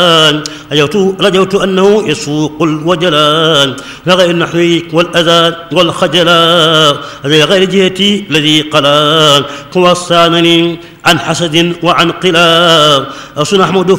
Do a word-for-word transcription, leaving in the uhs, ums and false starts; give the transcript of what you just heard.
رجوت, رجوت أنه يسوق الوجلان لغير النحوي والأذى والخجلان لغير جهتي الذي قلال وصانني عن حسد وعن قلال أصنع محمود